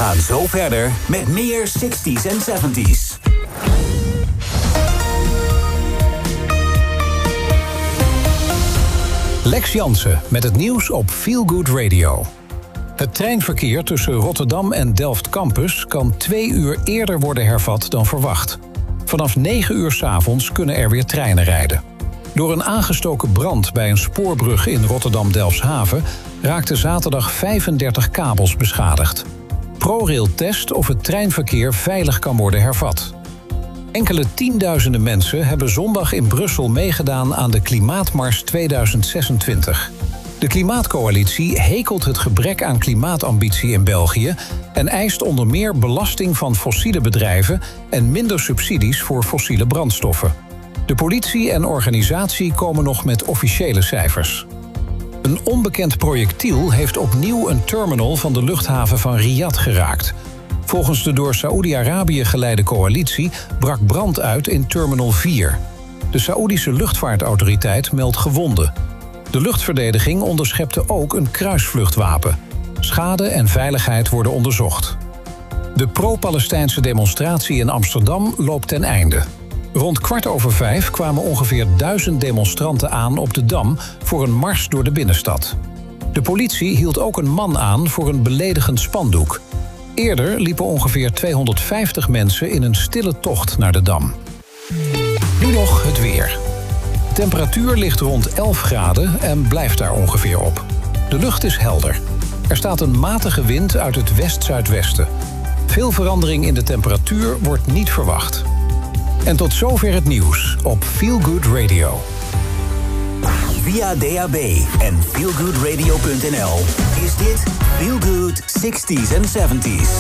gaan zo verder met meer 60s en 70s. Lex Jansen met het nieuws op Feel Good Radio. Het treinverkeer tussen Rotterdam en Delft Campus kan 2 uur eerder worden hervat dan verwacht. Vanaf 9 uur 's avonds kunnen er weer treinen rijden. Door een aangestoken brand bij een spoorbrug in Rotterdam-Delfshaven raakten zaterdag 35 kabels beschadigd. ProRail test of het treinverkeer veilig kan worden hervat. Enkele tienduizenden mensen hebben zondag in Brussel meegedaan aan de Klimaatmars 2026. De Klimaatcoalitie hekelt het gebrek aan klimaatambitie in België en eist onder meer belasting van fossiele bedrijven en minder subsidies voor fossiele brandstoffen. De politie en organisatie komen nog met officiële cijfers. Een onbekend projectiel heeft opnieuw een terminal van de luchthaven van Riyadh geraakt. Volgens de door Saoedi-Arabië geleide coalitie brak brand uit in Terminal 4. De Saoedische luchtvaartautoriteit meldt gewonden. De luchtverdediging onderschepte ook een kruisvluchtwapen. Schade en veiligheid worden onderzocht. De pro-Palestijnse demonstratie in Amsterdam loopt ten einde. Rond 4:15 kwamen ongeveer 1000 demonstranten aan op de Dam voor een mars door de binnenstad. De politie hield ook een man aan voor een beledigend spandoek. Eerder liepen ongeveer 250 mensen in een stille tocht naar de Dam. Nu nog het weer. De temperatuur ligt rond 11 graden en blijft daar ongeveer op. De lucht is helder. Er staat een matige wind uit het west-zuidwesten. Veel verandering in de temperatuur wordt niet verwacht. En tot zover het nieuws op Feel Good Radio. Via DAB en feelgoodradio.nl is dit Feel Good 60s en 70s.